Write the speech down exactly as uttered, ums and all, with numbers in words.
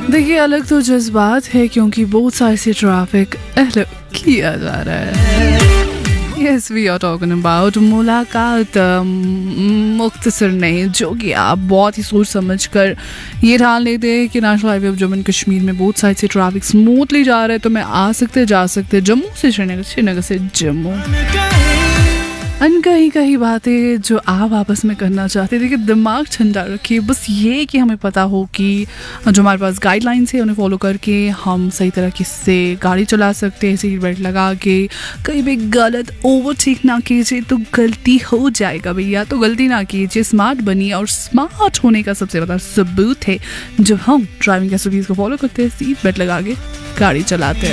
देखिए, अलग तो जज्बात है क्योंकि बहुत सारे से ट्रैफिक अलग किया जा रहा है। Yes, we are talking about मुलाकात, मुख्तसर नहीं, जो कि आप बहुत ही सोच समझ कर ये ठान लेते हैं कि national highway of Jammu and Kashmir में बहुत साइड से ट्रैफिक स्मूथली जा रहा है, तो मैं आ सकते जा सकते जम्मू से श्रीनगर, श्रीनगर से जम्मू। अनकही कही बातें जो आप आपस में करना चाहते हैं, देखिए दिमाग ठंडा रखिए, बस ये कि हमें पता हो कि जो हमारे पास गाइडलाइंस है उन्हें फॉलो करके हम सही तरीके से गाड़ी चला सकते हैं, सीट बेल्ट लगा के। कहीं भी गलत ओवरटेक ना कीजिए तो गलती हो जाएगा भैया, तो गलती ना कीजिए, स्मार्ट बनिए। और स्मार्ट होने का सबसे बड़ा सबूत है जब हम ड्राइविंग एसओपीज़ को फॉलो करते हैं, सीट बेल्ट लगा के गाड़ी चलाते हैं।